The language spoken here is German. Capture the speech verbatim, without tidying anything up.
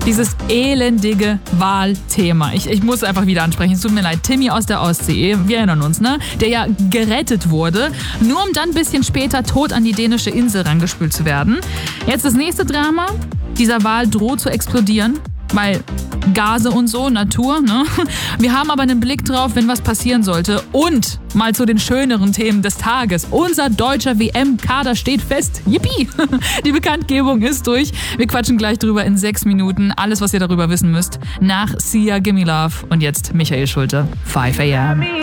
Dieses elendige Wahlthema. Ich, ich muss einfach wieder ansprechen. Es tut mir leid. Timmy aus der Ostsee, wir erinnern uns, ne? Der ja gerettet wurde, nur um dann ein bisschen später tot an die dänische Insel rangespült zu werden. Jetzt das nächste Drama. Dieser Wal droht zu explodieren, weil Gase und so, Natur, ne? Wir haben aber einen Blick drauf, wenn was passieren sollte. Und mal zu den schöneren Themen des Tages. Unser deutscher W M-Kader steht fest. Yippie! Die Bekanntgebung ist durch. Wir quatschen gleich drüber in sechs Minuten. Alles, was ihr darüber wissen müsst, nach Sia, Gimme Love. Und jetzt Michael Schulte, five a m